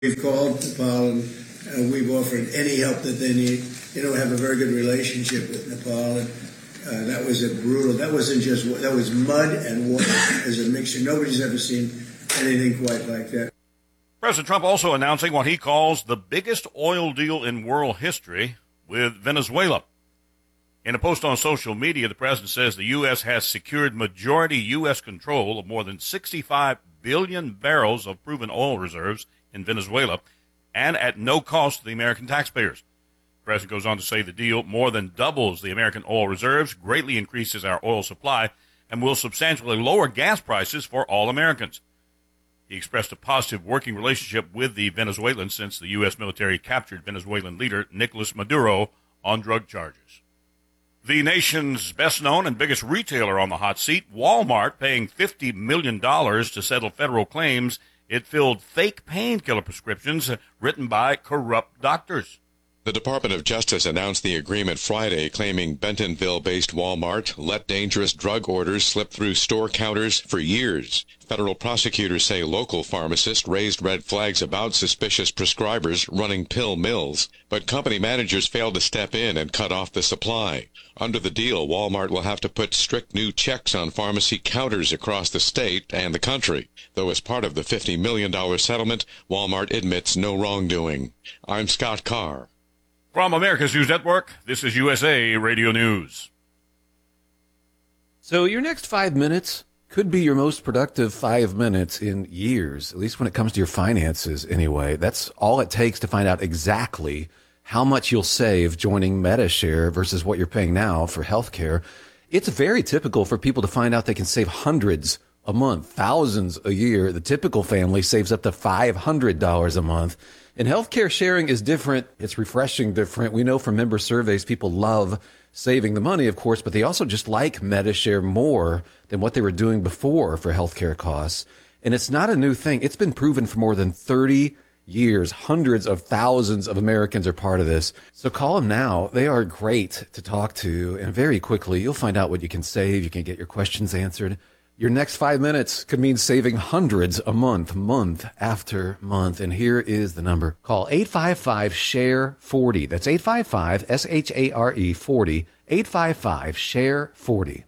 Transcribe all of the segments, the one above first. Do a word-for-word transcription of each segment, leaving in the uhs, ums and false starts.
We've called Nepal and uh, we've offered any help that they need. You know, have a very good relationship with Nepal. And uh, that was a brutal, that wasn't just, that was mud and water as a mixture. Nobody's ever seen anything quite like that. President Trump also announcing what he calls the biggest oil deal in world history with Venezuela. In a post on social media, the president says the U S has secured majority U S control of more than sixty-five billion barrels of proven oil reserves in Venezuela, and at no cost to the American taxpayers. The president goes on to say the deal more than doubles the American oil reserves, greatly increases our oil supply, and will substantially lower gas prices for all Americans. He expressed a positive working relationship with the Venezuelans since the U S military captured Venezuelan leader Nicolas Maduro on drug charges. The nation's best-known and biggest retailer on the hot seat, Walmart, paying fifty million dollars to settle federal claims it filled fake painkiller prescriptions written by corrupt doctors. The Department of Justice announced the agreement Friday, claiming Bentonville-based Walmart let dangerous drug orders slip through store counters for years. Federal prosecutors say local pharmacists raised red flags about suspicious prescribers running pill mills, but company managers failed to step in and cut off the supply. Under the deal, Walmart will have to put strict new checks on pharmacy counters across the state and the country. Though as part of the fifty million dollars settlement, Walmart admits no wrongdoing. I'm Scott Carr. From America's News Network, this is U S A Radio News. So your next five minutes could be your most productive five minutes in years, at least when it comes to your finances anyway. That's all it takes to find out exactly how much you'll save joining Medi-Share versus what you're paying now for healthcare. It's very typical for people to find out they can save hundreds a month, thousands a year. The typical family saves up to five hundred dollars a month. And healthcare sharing is different. It's refreshing different. We know from member surveys, people love saving the money, of course, but they also just like Medi-Share more than what they were doing before for healthcare costs. And it's not a new thing. It's been proven for more than thirty years. Hundreds of thousands of Americans are part of this. So call them now. They are great to talk to. And very quickly, you'll find out what you can save. You can get your questions answered. Your next five minutes could mean saving hundreds a month, month after month. And here is the number. Call eight five five, S H A R E, forty. That's eight five five, S H A R E, forty. eight five five, S H A R E, forty.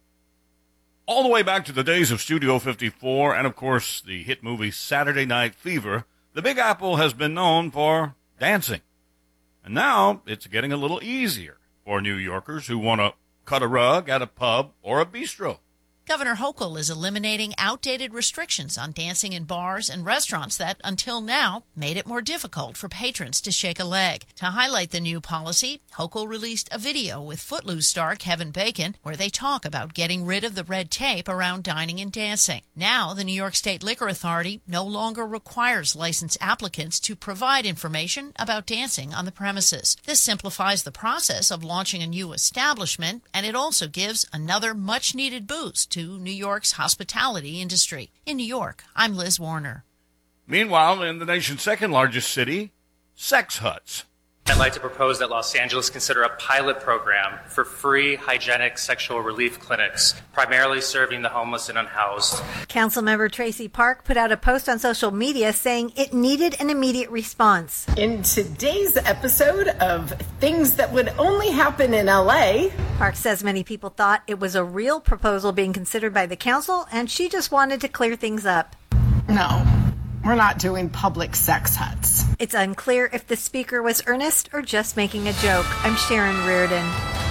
All the way back to the days of Studio fifty-four and, of course, the hit movie Saturday Night Fever, the Big Apple has been known for dancing. And now it's getting a little easier for New Yorkers who want to cut a rug at a pub or a bistro. Governor Hochul is eliminating outdated restrictions on dancing in bars and restaurants that, until now, made it more difficult for patrons to shake a leg. To highlight the new policy, Hochul released a video with Footloose star Kevin Bacon where they talk about getting rid of the red tape around dining and dancing. Now, the New York State Liquor Authority no longer requires licensed applicants to provide information about dancing on the premises. This simplifies the process of launching a new establishment, and it also gives another much-needed boost to New York's hospitality industry. In New York, I'm Liz Warner. Meanwhile, in the nation's second largest city, sex huts. I'd like to propose that Los Angeles consider a pilot program for free hygienic sexual relief clinics, primarily serving the homeless and unhoused. Councilmember Tracy Park put out a post on social media saying it needed an immediate response. In today's episode of Things That Would Only Happen in L A, Park says many people thought it was a real proposal being considered by the council, and she just wanted to clear things up. No, we're not doing public sex huts. It's unclear if the speaker was earnest or just making a joke. I'm Sharon Reardon.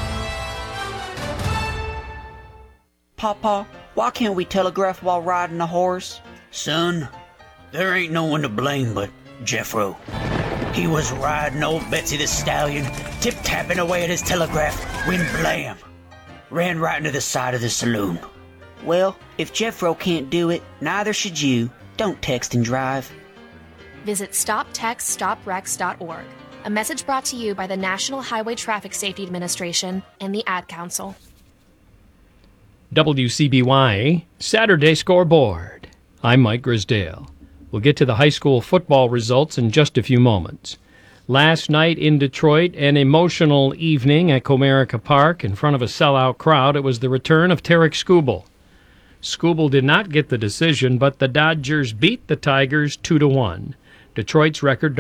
Papa, why can't we telegraph while riding a horse? Son, there ain't no one to blame but Jeffro. He was riding old Betsy the Stallion, tip-tapping away at his telegraph, when blam! Ran right into the side of the saloon. Well, if Jeffro can't do it, neither should you. Don't text and drive. Visit stop text stop wrecks dot org. A message brought to you by the National Highway Traffic Safety Administration and the Ad Council. W C B Y Saturday Scoreboard. I'm Mike Grisdale. We'll get to the high school football results in just a few moments. Last night in Detroit, an emotional evening at Comerica Park in front of a sellout crowd. It was the return of Tarek Skubal. Skubal did not get the decision, but the Dodgers beat the Tigers two to one. Detroit's record